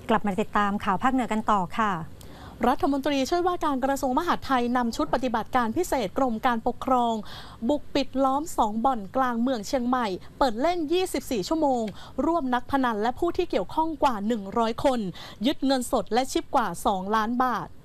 กลับมาติดตามข่าวภาคเหนือกันต่อค่ะรัฐมนตรีช่วยว่าการกระทรวงมหาดไทยนำชุดปฏิบัติการพิเศษกรมการปกครองบุกปิดล้อม2บ่อนกลางเมืองเชียงใหม่เปิดเล่น24ชั่วโมงร่วมนักพนันและผู้ที่เกี่ยวข้องกว่า100คนยึดเงินสดและชิปกว่า2ล้านบาท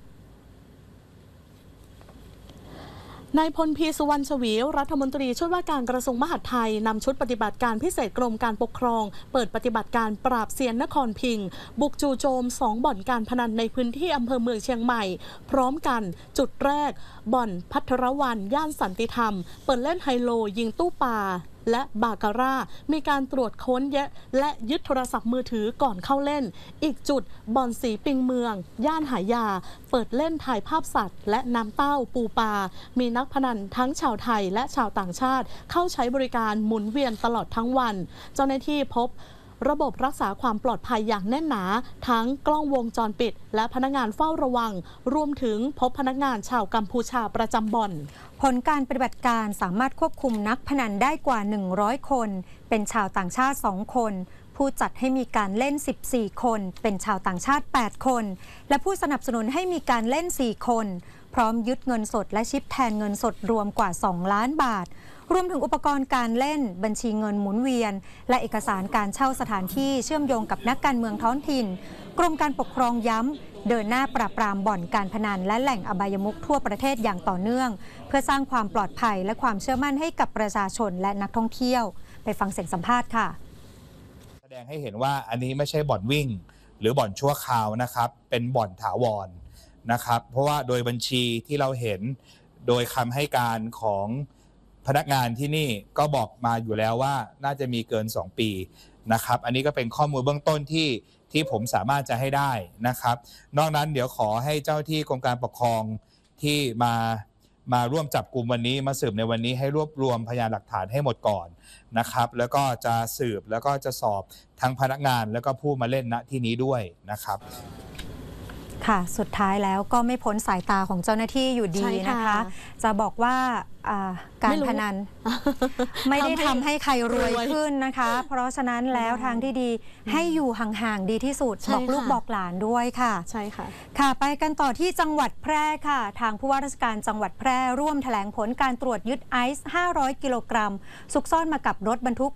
นายพลพีสุวรรณชวีรัฐมนตรีช่วยว่าการกระทรวงมหาดไทยนำชุดปฏิบัติการพิเศษกรมการปกครองเปิดปฏิบัติการปราบเซียนนครพิงค์บุกจู่โจม2บ่อนการพนันในพื้นที่อำเภอเมืองเชียงใหม่พร้อมกันจุดแรกบ่อนภัทรวรรณย่านสันติธรรมเปิดเล่นไฮโลยิงตู้ปลาและบาคาร่ามีการตรวจค้นและยึดโทรศัพท์มือถือก่อนเข้าเล่นอีกจุดบ่อนสีปิงเมืองย่านหายาเปิดเล่นถ่ายภาพสัตว์และน้ำเต้าปูปลามีนักพนันทั้งชาวไทยและชาวต่างชาติเข้าใช้บริการหมุนเวียนตลอดทั้งวันเจ้าหน้าที่พบระบบรักษาความปลอดภัยอย่างแน่นหนาทั้งกล้องวงจรปิดและพนักงานเฝ้าระวังรวมถึงพบพนักงานชาวกัมพูชาประจำบ่อนผลการปฏิบัติการสามารถควบคุมนักพนันได้กว่า100คนเป็นชาวต่างชาติ2คนผู้จัดให้มีการเล่น14คนเป็นชาวต่างชาติ8คนและผู้สนับสนุนให้มีการเล่น4คนพร้อมยึดเงินสดและชิปแทนเงินสดรวมกว่า2ล้านบาทรวมถึงอุปกรณ์การเล่นบัญชีเงินหมุนเวียนและเอกสารการเช่าสถานที่เชื่อมโยงกับนักการเมืองท้องถิ่นกรมการปกครองย้ำเดินหน้าปราบปรามบ่อนการพนันและแหล่งอบายมุขทั่วประเทศอย่างต่อเนื่องเพื่อสร้างความปลอดภัยและความเชื่อมั่นให้กับประชาชนและนักท่องเที่ยวไปฟังเสียงสัมภาษณ์ค่ะแสดงให้เห็นว่าอันนี้ไม่ใช่บ่อนวิ่งหรือบ่อนชั่วคราวนะครับเป็นบ่อนถาวรนะครับเพราะว่าโดยบัญชีที่เราเห็นโดยคำให้การของพนักงานที่นี่ก็บอกมาอยู่แล้วว่าน่าจะมีเกิน2ปีนะครับอันนี้ก็เป็นข้อมูลเบื้องต้นที่ผมสามารถจะให้ได้นะครับนอกนั้นเดี๋ยวขอให้เจ้าที่กรมการปกครองที่มาร่วมจับกลุ่มวันนี้มาสืบในวันนี้ให้รวบรวมพยานหลักฐานให้หมดก่อนนะครับแล้วก็จะสืบแล้วก็จะสอบทั้งพนักงานแล้วก็ผู้มาเล่นณที่นี้ด้วยนะครับค่ะสุดท้ายแล้วก็ไม่พ้นสายตาของเจ้าหน้าที่อยู่ดีนะคะจะบอกว่าการพนันไม่ได้ทำให้ใครรวยขึ้นนะคะเพราะฉะนั้นแล้วทางที่ดีให้อยู่ห่างๆดีที่สุดบอกลูกบอกหลานด้วยค่ะใช่ค่ะค่ะไปกันต่อที่จังหวัดแพร่ค่ะทางผู้ว่าราชการจังหวัดแพร่ร่วมแถลงผลการตรวจยึดไอซ์500กิโลกรัมซุกซ่อนมากับรถบรรทุก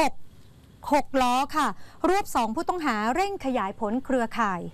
6ล้อค่ะรวบ2ผู้ต้องหาเร่งขยายผลเครือข่าย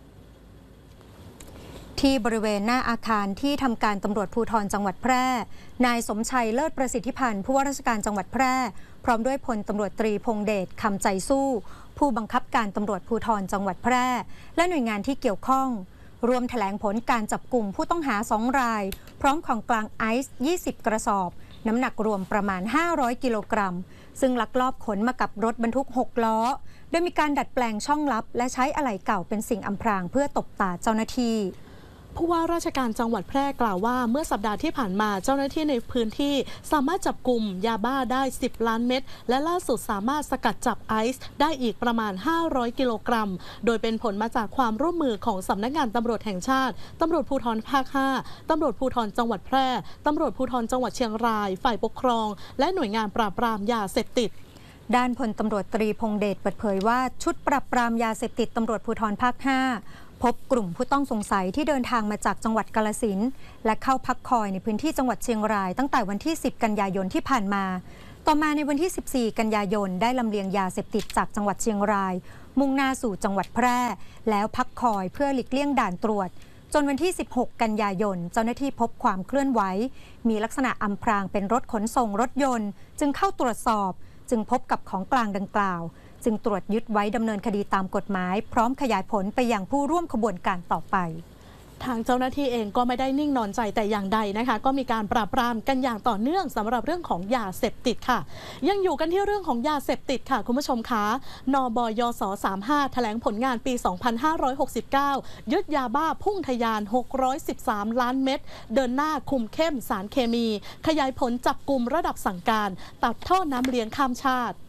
ที่บริเวณหน้าอาคารที่ทำการตำรวจภูธรจังหวัดแพร่นายสมชัยเลิศประสิทธิพันธ์ผู้ว่าราชการจังหวัดแพร่พร้อมด้วยพลตำรวจตรีพงษ์เดชคำใจสู้ผู้บังคับการตำรวจภูธรจังหวัดแพร่และหน่วยงานที่เกี่ยวข้องรวมแถลงผลการจับกลุ่มผู้ต้องหา2รายพร้อมของกลางไอซ์20กระสอบน้ำหนักรวมประมาณ500กิโลกรัมซึ่งลักลอบขนมากับรถบรรทุก6ล้อโดยมีการดัดแปลงช่องลับและใช้อะไหล่เก่าเป็นสิ่งอำพรางเพื่อตบตาเจ้าหน้าที่ผู้ว่าราชการจังหวัดแพร่กล่าวว่าเมื่อสัปดาห์ที่ผ่านมาเจ้าหน้าที่ในพื้นที่สามารถจับกลุ่มยาบ้าได้10ล้านเม็ดและล่าสุดสามารถสกัดจับไอซ์ได้อีกประมาณ500กิโลกรัมโดยเป็นผลมาจากความร่วมมือของสำนักงานตำรวจแห่งชาติตำรวจภูธรภาค5ตำรวจภูธรจังหวัดแพร่ตำรวจภูธรจังหวัดเชียงรายฝ่ายปกครองและหน่วยงานปราบปรามยาเสพติดด้านพลตำรวจตรีพงษ์เดชเปิดเผยว่าชุดปราบปรามยาเสพติดตำรวจภูธรภาค5พบกลุ่มผู้ต้องสงสัยที่เดินทางมาจากจังหวัดกาฬสินธุ์และเข้าพักคอยในพื้นที่จังหวัดเชียงรายตั้งแต่วันที่10กันยายนที่ผ่านมาต่อมาในวันที่14กันยายนได้ลำเลียงยาเสพติดจากจังหวัดเชียงรายมุ่งหน้าสู่จังหวัดแพร่แล้วพักคอยเพื่อหลีกเลี่ยงด่านตรวจจนวันที่16กันยายนเจ้าหน้าที่พบความเคลื่อนไหวมีลักษณะอำพรางเป็นรถขนส่งรถยนต์จึงเข้าตรวจสอบจึงพบกับของกลางดังกล่าวจึงตรวจยึดไว้ดำเนินคดีตามกฎหมายพร้อมขยายผลไปยังผู้ร่วมขบวนการต่อไปทางเจ้าหน้าที่เองก็ไม่ได้นิ่งนอนใจแต่อย่างใดนะคะก็มีการปราบปรามกันอย่างต่อเนื่องสำหรับเรื่องของยาเสพติดค่ะยังอยู่กันที่เรื่องของยาเสพติดค่ะคุณผู้ชมคะนบยส35แถลงผลงานปี2569ยึดยาบ้าพุ่งทะยาน613ล้านเม็ดเดินหน้าคุมเข้มสารเคมีขยายผลจับกุมระดับสั่งการตัดท่อน้ำเลี้ยงข้ามชาติ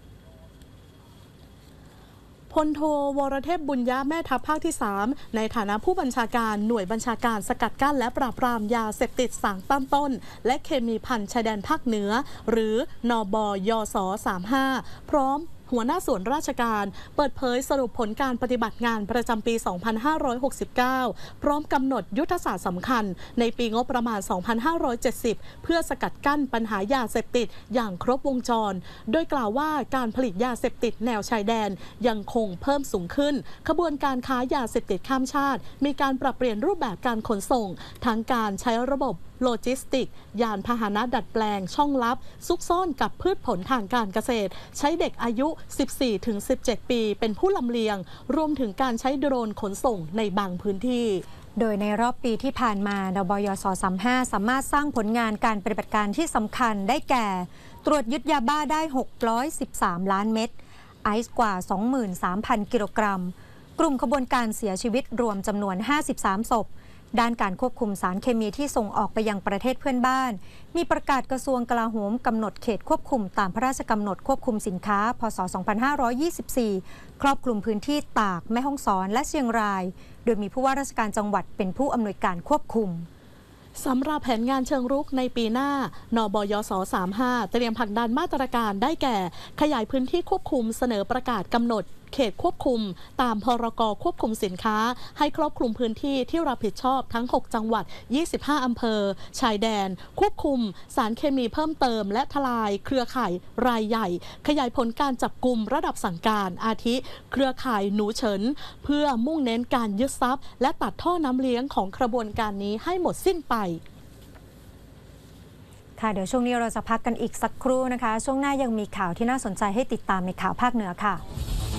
พลโทวรเทพบุญยะแม่ทัพภาคที่3ในฐานะผู้บัญชาการหน่วยบัญชาการสกัดกั้นและปราบปรามยาเสพติดสั่งตั้งต้นและเคมีภัณฑ์ชายแดนภาคเหนือหรือนบยส35พร้อมหัวหน้าส่วนราชการเปิดเผยสรุปผลการปฏิบัติงานประจำปี 2569 พร้อมกำหนดยุทธศาสตร์สำคัญในปีงบประมาณ 2570 เพื่อสกัดกั้นปัญหายาเสพติดอย่างครบวงจร โดยกล่าวว่าการผลิตยาเสพติดแนวชายแดนยังคงเพิ่มสูงขึ้นขบวนการค้ายาเสพติดข้ามชาติมีการปรับเปลี่ยนรูปแบบการขนส่งทั้งการใช้ระบบโลจิสติกยานพาหนะดัดแปลงช่องลับซุกซ่อนกับพืชผลทางการเกษตรใช้เด็กอายุ 14-17 ปีเป็นผู้ลำเลียงรวมถึงการใช้โดรนขนส่งในบางพื้นที่โดยในรอบปีที่ผ่านมาดบยส35สามารถสร้างผลงานการปฏิบัติการที่สำคัญได้แก่ ตรวจยึดยาบ้าได้613ล้านเม็ดไอซ์กว่า 23,000 กิโลกรัมกลุ่มขบวนการเสียชีวิตรวมจำนวน53ศพด้านการควบคุมสารเคมีที่ส่งออกไปยังประเทศเพื่อนบ้านมีประกาศกระทรวงกลาโหมกำหนดเขตควบคุมตามพระราชกำหนดควบคุมสินค้าพ.ศ. 2524 ครอบคลุมพื้นที่ตากแม่ฮ่องสอนและเชียงรายโดยมีผู้ว่าราชการจังหวัดเป็นผู้อำนวยการควบคุมสำหรับแผนงานเชิงรุกในปีหน้านบยส35เตรียมผลักดันมาตรการได้แก่ขยายพื้นที่ควบคุมเสนอประกาศกำหนดเขตควบคุมตามพรก.ควบคุมสินค้าให้ครอบคลุมพื้นที่ที่รับผิดชอบทั้ง6จังหวัด25อำเภอชายแดนควบคุมสารเคมีเพิ่มเติมและทลายเครือข่ายรายใหญ่ขยายผลการจับกุมระดับสั่งการอาทิเครือข่ายหนูเฉินเพื่อมุ่งเน้นการยึดทรัพย์และตัดท่อน้ำเลี้ยงของกระบวนการนี้ให้หมดสิ้นไปค่ะเดี๋ยวช่วงนี้เราจะพักกันอีกสักครู่นะคะช่วงหน้ายังมีข่าวที่น่าสนใจให้ติดตามในข่าวภาคเหนือค่ะ